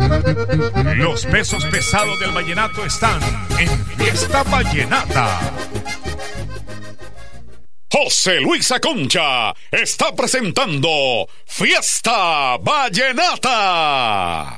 Los pesos pesados del vallenato están en Fiesta Vallenata. José Luis Aconcha está presentando Fiesta Vallenata.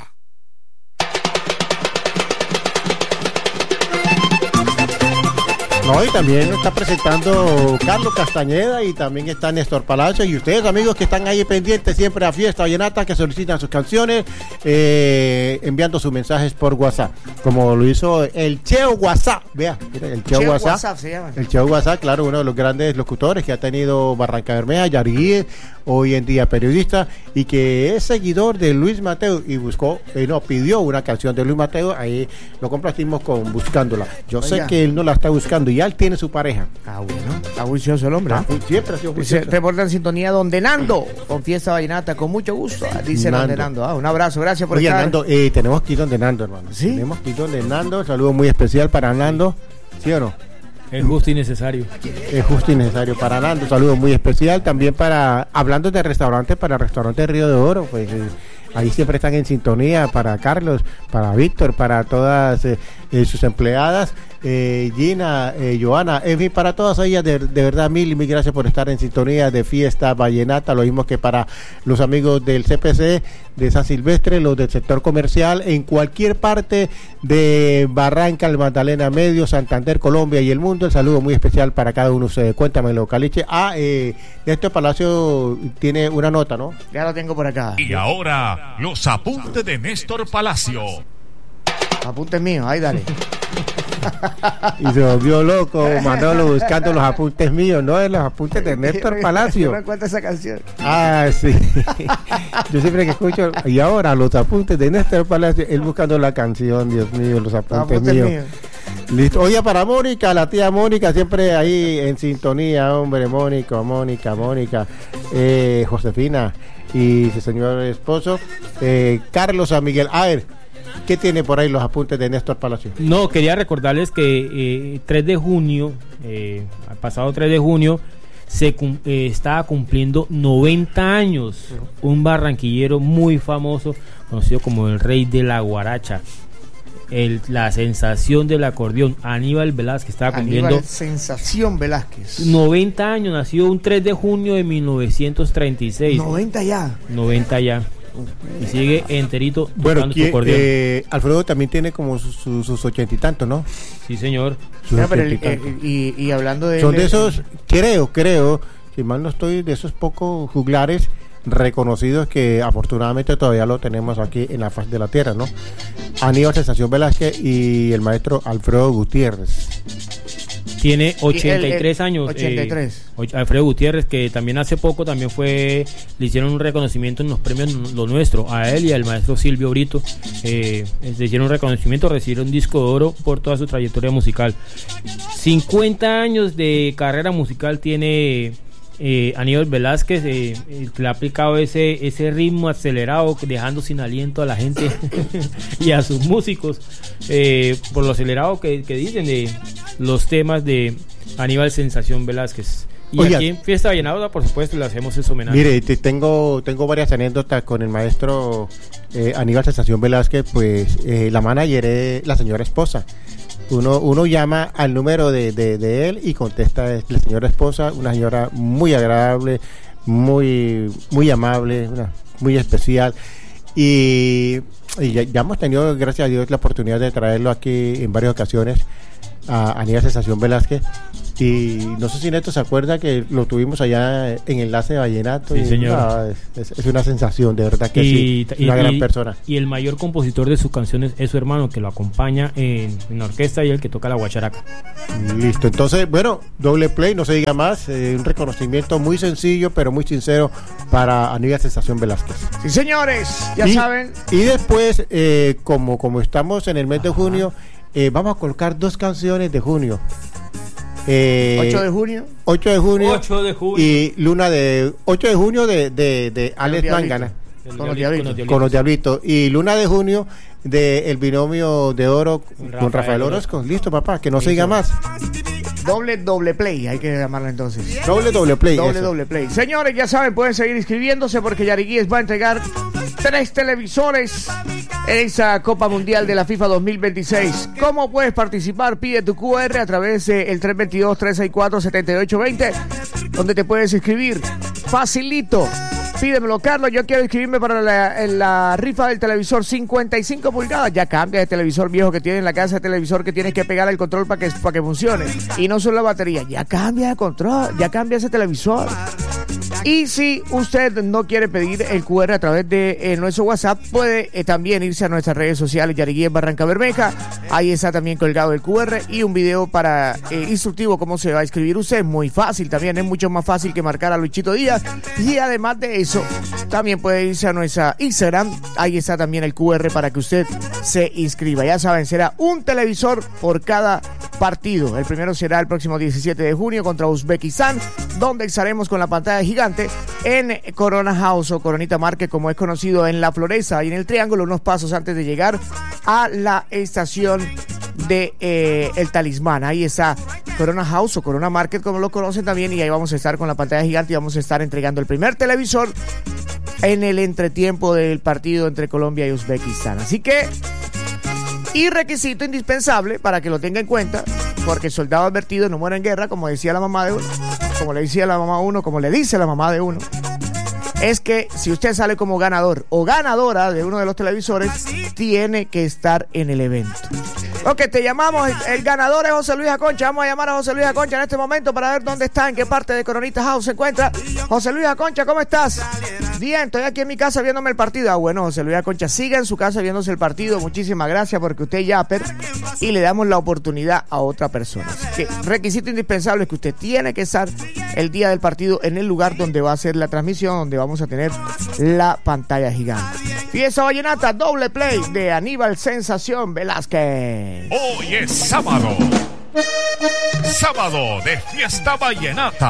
No, y también está presentando Carlos Castañeda y también está Néstor Palacio. Y ustedes, amigos, que están ahí pendientes siempre a Fiesta Vallenata, que solicitan sus canciones, enviando sus mensajes por WhatsApp, como lo hizo el Cheo WhatsApp. Vea, mira, el Cheo WhatsApp se llama. El Cheo WhatsApp, claro, uno de los grandes locutores que ha tenido Barranca Bermeja, Yariguí, hoy en día periodista, y que es seguidor de Luis Mateo y pidió una canción de Luis Mateo. Ahí lo complacimos con Buscándola. Yo sé que él no la está buscando, ya él tiene su pareja. Ah, bueno, está juicioso el hombre. Siempre ha sido juicioso. Reporta en sintonía Donde Nando, con Fiesta Vallenata, con mucho gusto, dice Donde Nando. Un abrazo, gracias por estar. Nando, tenemos que ir donde Nando, hermano. ¿Sí? Tenemos que ir donde Nando, saludo muy especial para Nando, ¿sí o no? Es justo y necesario. Es justo y necesario para Nando, saludo muy especial también para, hablando de restaurantes, para el restaurante Río de Oro, pues ahí siempre están en sintonía, para Carlos, para Víctor, para todas sus empleadas, Gina, Joana, en fin, para todas ellas, de verdad, mil gracias por estar en sintonía de Fiesta Vallenata. Lo mismo que para los amigos del CPC, de San Silvestre, los del sector comercial, en cualquier parte de Barranca, el Magdalena Medio, Santander, Colombia y el mundo. El saludo muy especial para cada uno de ustedes. Cuéntamelo, Caliche. Néstor Palacio tiene una nota, ¿no? Ya lo tengo por acá. Y ahora, los apuntes de Néstor Palacio. Apuntes míos, ahí dale. Y se volvió loco Manolo buscando los apuntes míos, no de los apuntes de Néstor Palacio. Me cuenta esa canción. Ah, sí. Yo siempre que escucho, y ahora los apuntes de Néstor Palacio, él buscando la canción, Dios mío, los apuntes míos. Listo. Oye, para Mónica, la tía Mónica, siempre ahí en sintonía, hombre, Mónica, Josefina y su señor esposo, Carlos San Miguel. A ver, ¿qué tiene por ahí los apuntes de Néstor Palacio? No, quería recordarles que 3 de junio, el pasado 3 de junio, estaba cumpliendo 90 años un barranquillero muy famoso, conocido como el rey de la guaracha, la sensación del acordeón, Aníbal Velázquez. Estaba cumpliendo Sensación Velázquez, 90 años, nació un 3 de junio de 1936. 90 ya. Y sigue enterito tocando su acordeón. Alfredo también tiene como sus 80 y tantos, ¿no? Sí, señor. Y hablando de... Son de esos, creo, si mal no estoy, de esos pocos juglares reconocidos que afortunadamente todavía lo tenemos aquí en la faz de la tierra, ¿no? Aníbal Sensación Velázquez y el maestro Alfredo Gutiérrez. Tiene 83 años. 83. Alfredo Gutiérrez, que también hace poco le hicieron un reconocimiento en los premios Lo Nuestro, a él y al maestro Silvio Brito. Le hicieron un reconocimiento, recibieron un disco de oro por toda su trayectoria musical. 50 años de carrera musical tiene Aníbal Velázquez. Le ha aplicado ese ritmo acelerado, dejando sin aliento a la gente y a sus músicos, por lo acelerado que dicen de los temas de Aníbal Sensación Velázquez. Y oiga, aquí en Fiesta Vallenata, por supuesto, le hacemos ese homenaje. Mire, tengo varias anécdotas con el maestro Aníbal Sensación Velázquez. Pues la manager es la señora esposa. Uno llama al número de él y contesta la señora esposa, una señora muy agradable, muy amable, muy especial. Y ya hemos tenido, gracias a Dios, la oportunidad de traerlo aquí en varias ocasiones a Aníbal Sensación Velázquez. Y no sé si Neto se acuerda que lo tuvimos allá en Enlace de Vallenato. Sí, señor. Es una sensación, de verdad que sí, una gran persona. Y el mayor compositor de sus canciones es su hermano, que lo acompaña en la orquesta, y el que toca la guacharaca. Listo, entonces, bueno, doble play, no se diga más. Un reconocimiento muy sencillo, pero muy sincero para Aníbal Sensación Velázquez. Sí, señores, ya saben. Y después, como estamos en el mes de junio, vamos a colocar 2 canciones de junio. 8 de junio. 8 de junio y Luna de 8 de junio de Alex Mangana con los Diablitos, y Luna de junio de El Binomio de Oro con Rafael Orozco. Listo, papá, que no se diga más. Doble play, hay que llamarla entonces. Doble play. Doble play. Señores, ya saben, pueden seguir inscribiéndose porque Yariguíes va a entregar 3 televisores en esa Copa Mundial de la FIFA 2026. ¿Cómo puedes participar? Pide tu QR a través del 322-364-7820, donde te puedes inscribir. Facilito. Pídemelo, Carlos, yo quiero inscribirme para la rifa del televisor 55 pulgadas. Ya cambia de televisor viejo que tiene en la casa, de televisor que tienes que pegar el control para que funcione. Y no solo la batería, ya cambia de control, ya cambia ese televisor. Y si usted no quiere pedir el QR a través de nuestro WhatsApp, puede también irse a nuestras redes sociales, Yariguíes Barranca Bermeja. Ahí está también colgado el QR y un video para instructivo cómo se va a inscribir usted. Muy fácil también, es mucho más fácil que marcar a Luchito Díaz. Y además de eso, también puede irse a nuestra Instagram. Ahí está también el QR para que usted se inscriba. Ya saben, será un televisor por cada partido. El primero será el próximo 17 de junio contra Uzbekistán, donde estaremos con la pantalla gigante en Corona House o Coronita Market, como es conocido en La Floresta y en el Triángulo, unos pasos antes de llegar a la estación de El Talismán. Ahí está Corona House o Corona Market, como lo conocen también, y ahí vamos a estar con la pantalla gigante y vamos a estar entregando el primer televisor en el entretiempo del partido entre Colombia y Uzbekistán. Así que, y requisito indispensable para que lo tenga en cuenta, porque el soldado advertido no muere en guerra, como decía la mamá de uno, como le decía la mamá a uno, como le dice la mamá de uno, es que si usted sale como ganador o ganadora de uno de los televisores, tiene que estar en el evento. Ok, te llamamos, el ganador es José Luis Aconcha. Vamos a llamar a José Luis Aconcha en este momento para ver dónde está, en qué parte de Coronita House se encuentra. José Luis Aconcha, ¿cómo estás? Bien, estoy aquí en mi casa viéndome el partido. Ah, bueno, José Luis Aconcha, siga en su casa viéndose el partido. Muchísimas gracias porque usted es yapper y le damos la oportunidad a otra persona. Así que requisito indispensable es que usted tiene que estar el día del partido en el lugar donde va a ser la transmisión, donde vamos a tener la pantalla gigante. Fiesta Vallenata, doble play de Aníbal Sensación Velázquez. Hoy es sábado. Sábado de Fiesta Vallenata.